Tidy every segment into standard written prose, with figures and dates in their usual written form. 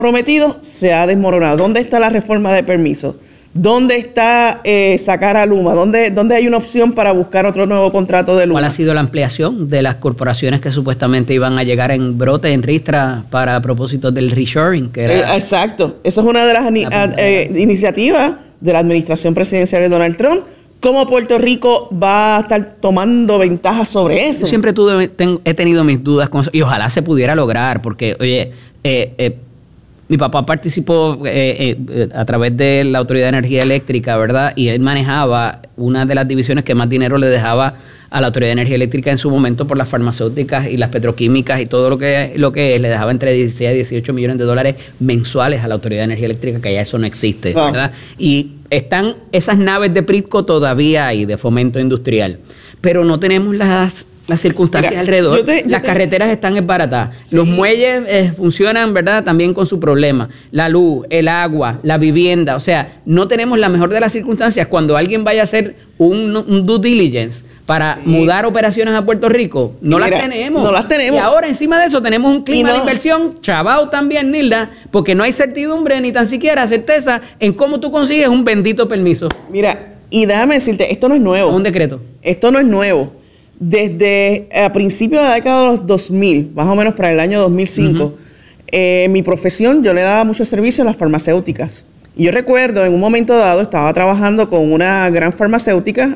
prometido se ha desmoronado. ¿Dónde está la reforma de permisos? ¿Dónde está sacar a Luma? ¿Dónde hay una opción para buscar otro nuevo contrato de Luma? ¿Cuál ha sido la ampliación de las corporaciones que supuestamente iban a llegar en brote, en ristra, para propósitos del reshoring? Que era exacto. Eso es una de las iniciativas de la administración presidencial de Donald Trump. ¿Cómo Puerto Rico va a estar tomando ventaja sobre eso? Yo siempre he tenido mis dudas con eso, y ojalá se pudiera lograr, porque, oye, mi papá participó a través de la Autoridad de Energía Eléctrica, ¿verdad? Y él manejaba una de las divisiones que más dinero le dejaba a la Autoridad de Energía Eléctrica en su momento por las farmacéuticas y las petroquímicas y todo lo que es, le dejaba entre 16 a 18 millones de dólares mensuales a la Autoridad de Energía Eléctrica, que ya eso no existe, ¿verdad? Y están esas naves de Pritco todavía ahí, de fomento industrial, pero no tenemos las circunstancias alrededor. Las carreteras están esbaratadas. Sí. Los muelles funcionan, ¿verdad? También con su problema. La luz, el agua, la vivienda. O sea, no tenemos la mejor de las circunstancias. Cuando alguien vaya a hacer un due diligence para mudar operaciones a Puerto Rico, no las tenemos. No las tenemos. Y ahora, encima de eso, tenemos un clima de inversión chavao también, Nilda, porque no hay certidumbre ni tan siquiera certeza en cómo tú consigues un bendito permiso. Mira, y déjame decirte, esto no es nuevo. Un decreto. Esto no es nuevo. Desde a principios de la década de los 2000, más o menos para el año 2005, en mi profesión yo le daba mucho servicio a las farmacéuticas. Y yo recuerdo, en un momento dado, estaba trabajando con una gran farmacéutica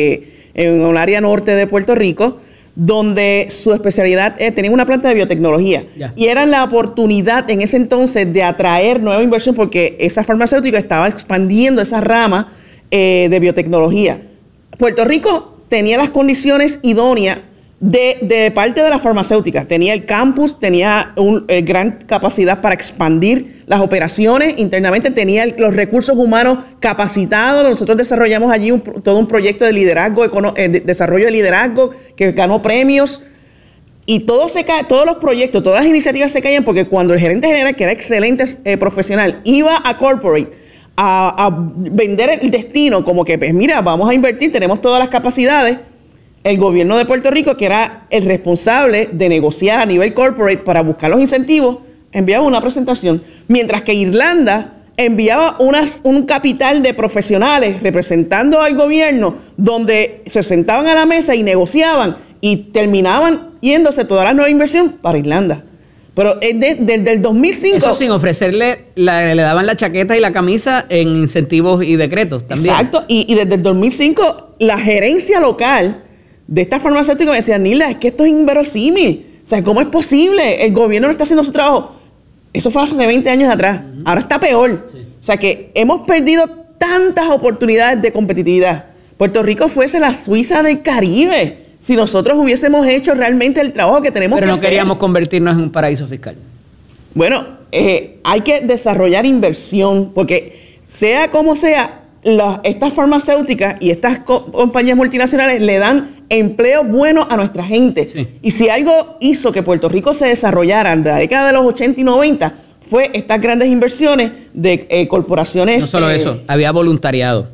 en un área norte de Puerto Rico, donde su especialidad tenía una planta de biotecnología. Y era la oportunidad en ese entonces de atraer nueva inversión, porque esa farmacéutica estaba expandiendo esa rama de biotecnología. Puerto Rico tenía las condiciones idóneas de parte de las farmacéuticas. Tenía el campus, tenía gran capacidad para expandir las operaciones internamente, tenía los recursos humanos capacitados. Nosotros desarrollamos allí todo un proyecto de liderazgo, desarrollo de liderazgo que ganó premios. Y todos los proyectos, todas las iniciativas se caían porque cuando el gerente general, que era excelente profesional, iba a corporate a vender el destino, como que, pues mira, vamos a invertir, tenemos todas las capacidades. El gobierno de Puerto Rico, que era el responsable de negociar a nivel corporate para buscar los incentivos, enviaba una presentación. Mientras que Irlanda enviaba un capital de profesionales representando al gobierno, donde se sentaban a la mesa y negociaban y terminaban yéndose toda la nueva inversión para Irlanda. Pero desde el 2005... Eso sin ofrecerle, le daban la chaqueta y la camisa en incentivos y decretos también. Exacto, y desde el 2005 la gerencia local de esta farmacéutica me decía, Nilda, es que esto es inverosímil. O sea, ¿cómo es posible? El gobierno no está haciendo su trabajo. Eso fue hace 20 años atrás. Ahora está peor. Sí. O sea, que hemos perdido tantas oportunidades de competitividad. Puerto Rico fuese la Suiza del Caribe si nosotros hubiésemos hecho realmente el trabajo que tenemos que hacer. Pero no queríamos convertirnos en un paraíso fiscal. Bueno, hay que desarrollar inversión, porque sea como sea, estas farmacéuticas y estas compañías multinacionales le dan empleo bueno a nuestra gente. Sí. Y si algo hizo que Puerto Rico se desarrollara en la década de los 80 y 90, fue estas grandes inversiones de corporaciones. No solo eso, había voluntariado.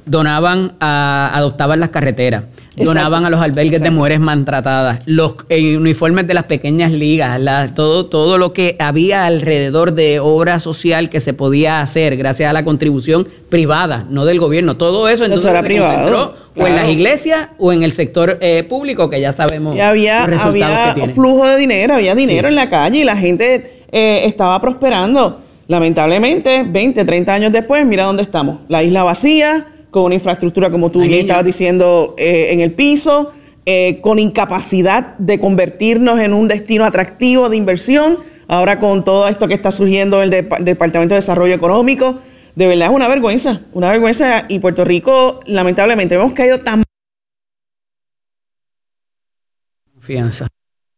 Adoptaban las carreteras. Donaban a los albergues de mujeres maltratadas, los uniformes de las pequeñas ligas, todo lo que había alrededor de obra social que se podía hacer gracias a la contribución privada, no del gobierno. Todo eso entonces era privado, o en las iglesias o en el sector público, que ya sabemos y había flujo de dinero, había dinero en la calle y la gente estaba prosperando. Lamentablemente, 20, 30 años después, mira dónde estamos. La isla vacía, con una infraestructura, como tú bien estabas diciendo, en el piso, con incapacidad de convertirnos en un destino atractivo de inversión. Ahora con todo esto que está surgiendo el Departamento de Desarrollo Económico, de verdad es una vergüenza. Y Puerto Rico, lamentablemente, hemos caído tan... Confianza.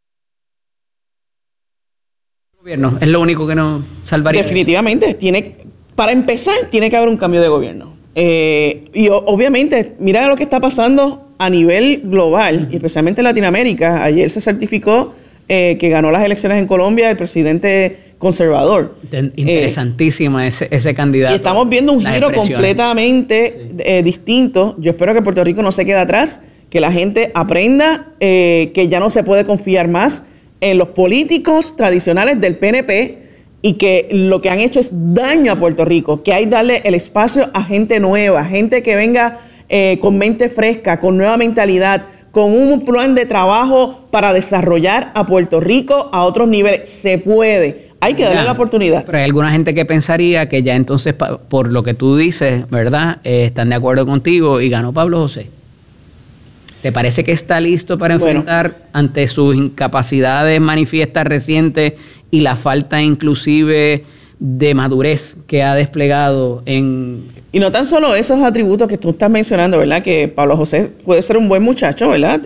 El gobierno es lo único que nos salvaría. Definitivamente, para empezar, tiene que haber un cambio de gobierno. Y obviamente, mira lo que está pasando a nivel global, y especialmente en Latinoamérica. Ayer se certificó que ganó las elecciones en Colombia el presidente conservador. Interesantísima ese candidato. Y estamos viendo un giro completamente distinto. Yo espero que Puerto Rico no se quede atrás, que la gente aprenda que ya no se puede confiar más en los políticos tradicionales del PNP, y que lo que han hecho es daño a Puerto Rico, que hay que darle el espacio a gente nueva, gente que venga con mente fresca, con nueva mentalidad, con un plan de trabajo para desarrollar a Puerto Rico a otros niveles. Se puede. Hay que darle la oportunidad. Pero hay alguna gente que pensaría que ya entonces, por lo que tú dices, ¿verdad? Están de acuerdo contigo y ganó Pablo José. ¿Te parece que está listo para enfrentar ante sus incapacidades manifiestas recientes y la falta inclusive de madurez que ha desplegado en... Y no tan solo esos atributos que tú estás mencionando, ¿verdad? Que Pablo José puede ser un buen muchacho, ¿verdad?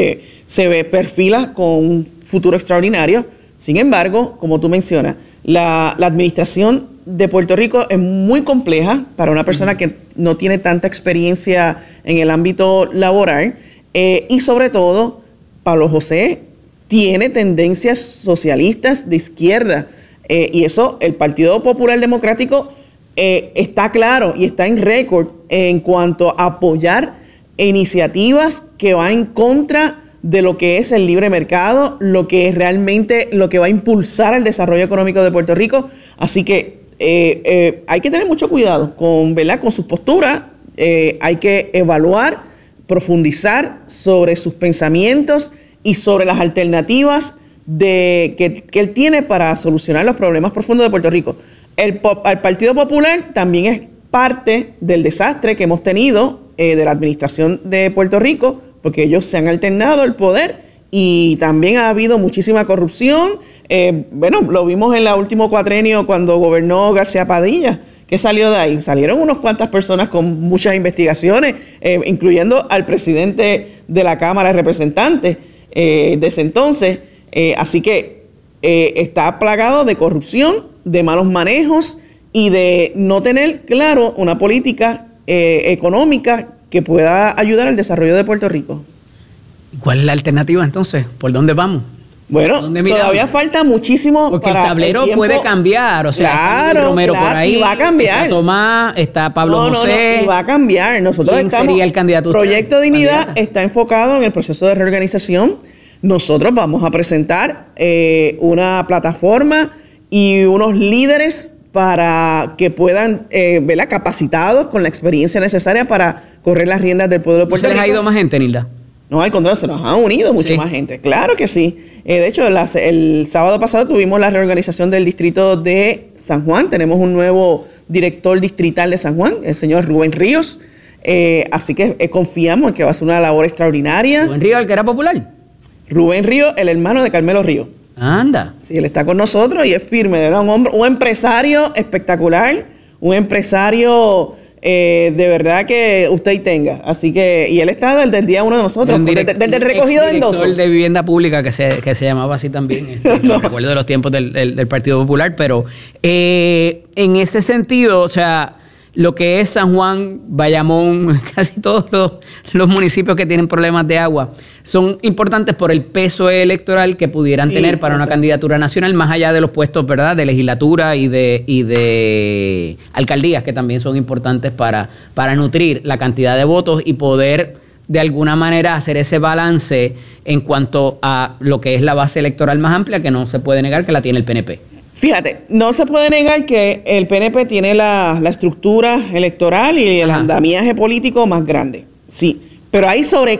Perfila con un futuro extraordinario. Sin embargo, como tú mencionas, la administración de Puerto Rico es muy compleja para una persona que no tiene tanta experiencia en el ámbito laboral. Y sobre todo, Pablo José tiene tendencias socialistas de izquierda. Y eso, el Partido Popular Democrático está claro y está en récord en cuanto a apoyar iniciativas que van en contra de lo que es el libre mercado, lo que es realmente lo que va a impulsar el desarrollo económico de Puerto Rico. Así que hay que tener mucho cuidado con, ¿verdad? Con sus posturas. Hay que evaluar, profundizar sobre sus pensamientos y sobre las alternativas que él tiene para solucionar los problemas profundos de Puerto Rico. El Partido Popular también es parte del desastre que hemos tenido de la administración de Puerto Rico, porque ellos se han alternado el poder y también ha habido muchísima corrupción. Lo vimos en el último cuatrenio cuando gobernó García Padilla. ¿Qué salió de ahí? Salieron unas cuantas personas con muchas investigaciones, incluyendo al presidente de la Cámara de Representantes de ese entonces. Así que está plagado de corrupción, de malos manejos y de no tener claro una política económica que pueda ayudar al desarrollo de Puerto Rico. ¿Cuál es la alternativa entonces? ¿Por dónde vamos? Bueno, todavía falta muchísimo. Porque para el tablero puede cambiar, o sea, claro, está Romero por ahí, y va a cambiar. Está Tomás, está Pablo José. Y va a cambiar. Nosotros ¿Quién sería el candidato? Proyecto Dignidad está enfocado en el proceso de reorganización. Nosotros vamos a presentar una plataforma y unos líderes para que puedan verla capacitados con la experiencia necesaria para correr las riendas del pueblo de Puerto Rico. ¿Se les ha ido más gente, Nilda? No, al contrario, se nos ha unido mucha más gente. Claro que sí. De hecho, el sábado pasado tuvimos la reorganización del distrito de San Juan. Tenemos un nuevo director distrital de San Juan, el señor Rubén Ríos. Así que confiamos en que va a ser una labor extraordinaria. ¿Rubén Ríos, el que era popular? Rubén Ríos, el hermano de Carmelo Ríos. Anda. Sí, él está con nosotros y es firme, de verdad, un empresario espectacular, un empresario de verdad que usted tenga. Así que, y él está desde el día uno de nosotros, desde el recogido de endoso. El de vivienda pública que se llamaba así también. No recuerdo de los tiempos del Partido Popular, pero en ese sentido, o sea, lo que es San Juan, Bayamón, casi todos los municipios que tienen problemas de agua son importantes por el peso electoral que pudieran tener para una candidatura nacional, más allá de los puestos, ¿verdad?, de legislatura y de alcaldías, que también son importantes para nutrir la cantidad de votos y poder de alguna manera hacer ese balance en cuanto a lo que es la base electoral más amplia, que no se puede negar que la tiene el PNP. Fíjate, no se puede negar que el PNP tiene la estructura electoral y el andamiaje político más grande. Sí, pero hay sobre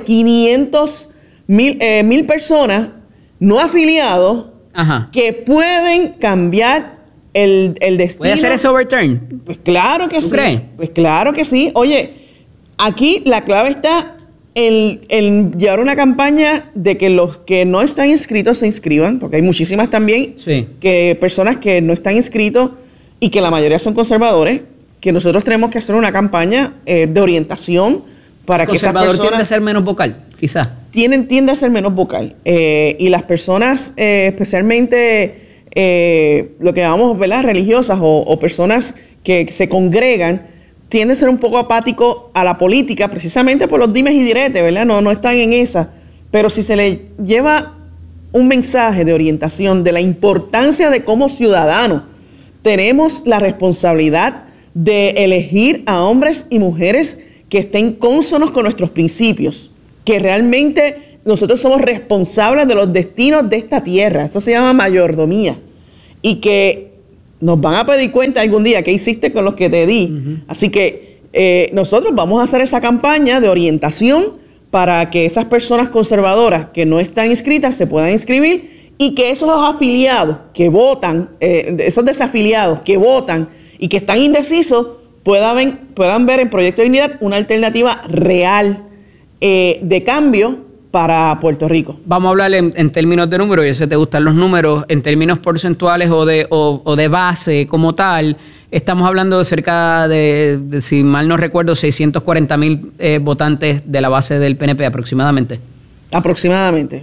500,000 personas no afiliados que pueden cambiar el destino. ¿Puede hacer ese overturn? Pues claro que sí. ¿Tú crees? Pues claro que sí. Oye, aquí la clave está en llevar una campaña de que los que no están inscritos se inscriban, porque hay muchísimas también personas que no están inscritos y que la mayoría son conservadores, que nosotros tenemos que hacer una campaña de orientación para que esas personas... ¿Conservador tiende a ser menos vocal, quizás? Tiende a ser menos vocal. Y las personas, especialmente lo que llamamos, ¿verdad?, religiosas o personas que se congregan, tiende a ser un poco apático a la política, precisamente por los dimes y diretes, ¿verdad? No están en esa. Pero si se le lleva un mensaje de orientación de la importancia de como ciudadanos tenemos la responsabilidad de elegir a hombres y mujeres que estén cónsonos con nuestros principios, que realmente nosotros somos responsables de los destinos de esta tierra. Eso se llama mayordomía. Y que Nos van a pedir cuenta algún día qué hiciste con los que te di. Así que nosotros vamos a hacer esa campaña de orientación para que esas personas conservadoras que no están inscritas se puedan inscribir y que esos afiliados que votan, esos desafiliados que votan y que están indecisos, puedan ver en Proyecto Dignidad una alternativa real de cambio para Puerto Rico. Vamos a hablar en términos de números, yo sé que te gustan los números, en términos porcentuales o de base como tal. Estamos hablando de cerca de, si mal no recuerdo, 640,000 votantes de la base del PNP aproximadamente. Aproximadamente.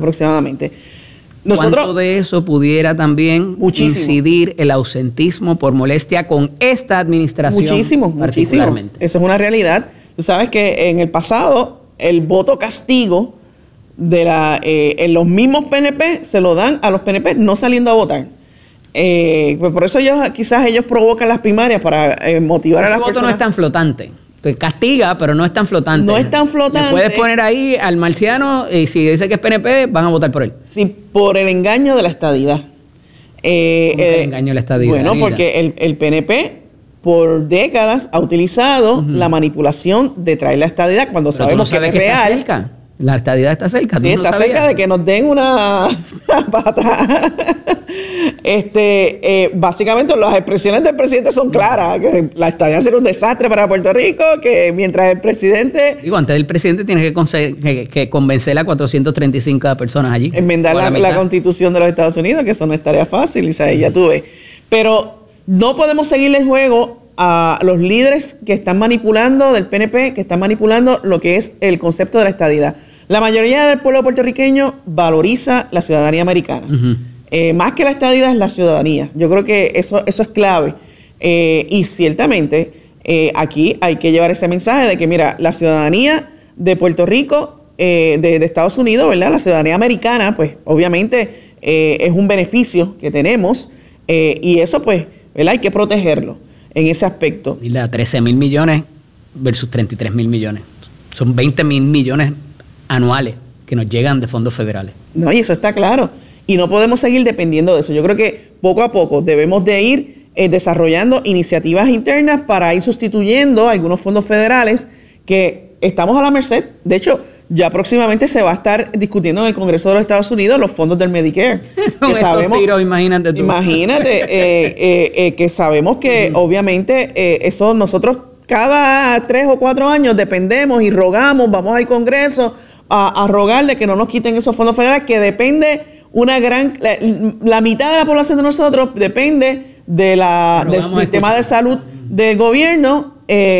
¿Cuánto de eso pudiera también incidir el ausentismo por molestia con esta administración? Muchísimo. Eso es una realidad. Tú sabes que en el pasado el voto castigo en los mismos PNP se lo dan a los PNP no saliendo a votar. Pues por eso quizás ellos provocan las primarias para motivar a las personas. Ese voto no es tan flotante. Pues castiga, pero no es tan flotante. No es tan flotante. Le puedes poner ahí al marciano y si dice que es PNP, van a votar por él. Sí, por el engaño de la estadidad. El engaño de la estadidad. Bueno, porque el PNP por décadas ha utilizado la manipulación de traer la estadidad cuando pero sabemos que es real. Está cerca. La estadidad está cerca. Sí, está cerca de que nos den una pata. Básicamente las expresiones del presidente son claras, que la estadía será un desastre para Puerto Rico, que mientras el presidente... Digo, antes del presidente tienes que convencer a 435 personas allí. Enmendar la Constitución de los Estados Unidos, que eso no es tarea fácil, Isaí, ya tú ves. Pero no podemos seguirle el juego a los líderes que están manipulando del PNP, que están manipulando lo que es el concepto de la estadidad. La mayoría del pueblo puertorriqueño valoriza la ciudadanía americana. Más que la estadidad es la ciudadanía. Yo creo que eso es clave. Y ciertamente aquí hay que llevar ese mensaje de que, mira, la ciudadanía de Puerto Rico, de Estados Unidos, ¿verdad? La ciudadanía americana, pues obviamente es un beneficio que tenemos y eso, pues, ¿verdad? Hay que protegerlo en ese aspecto. Y la 13,000 millones versus 33,000 millones. Son 20,000 millones anuales que nos llegan de fondos federales. No, y eso está claro. Y no podemos seguir dependiendo de eso. Yo creo que poco a poco debemos de ir desarrollando iniciativas internas para ir sustituyendo algunos fondos federales que estamos a la merced. De hecho, ya próximamente se va a estar discutiendo en el Congreso de los Estados Unidos los fondos del Medicare. Que sabemos, tiros, imagínate tú. Que sabemos que obviamente eso nosotros cada 3 o 4 años dependemos y rogamos, vamos al Congreso a rogarle que no nos quiten esos fondos federales, que depende la mitad de la población de nosotros depende del sistema de salud del gobierno,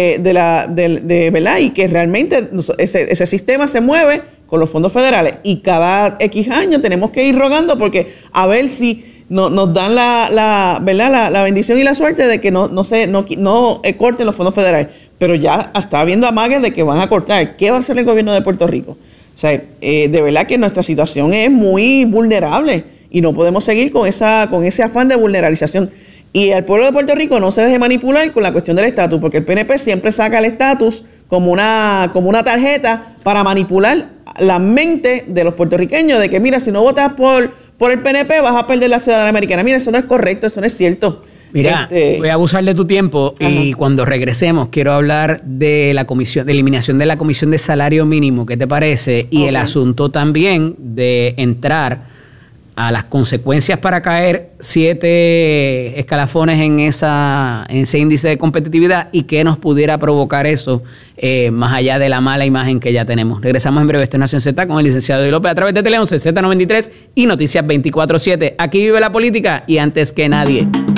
¿verdad? Y que realmente ese sistema se mueve con los fondos federales. Y cada X años tenemos que ir rogando porque a ver si nos dan ¿verdad? La bendición y la suerte de que no corten los fondos federales. Pero ya está habiendo amagues de que van a cortar. ¿Qué va a hacer el gobierno de Puerto Rico? O sea, de verdad que nuestra situación es muy vulnerable y no podemos seguir con ese afán de vulneralización. Y el pueblo de Puerto Rico no se deje manipular con la cuestión del estatus, porque el PNP siempre saca el estatus como una tarjeta para manipular la mente de los puertorriqueños de que, mira, si no votas por el PNP vas a perder la ciudadanía americana. Mira, eso no es correcto, eso no es cierto. Mira, voy a abusar de tu tiempo y cuando regresemos quiero hablar de la comisión, de eliminación de la comisión de salario mínimo. ¿Qué te parece? Y el asunto también de entrar a las consecuencias para caer 7 escalafones en ese índice de competitividad y qué nos pudiera provocar eso más allá de la mala imagen que ya tenemos. Regresamos en breve. Esto es Nación Z con el licenciado Eddie López a través de Tele 11, Z93 y Noticias 24/7. Aquí vive la política y antes que nadie.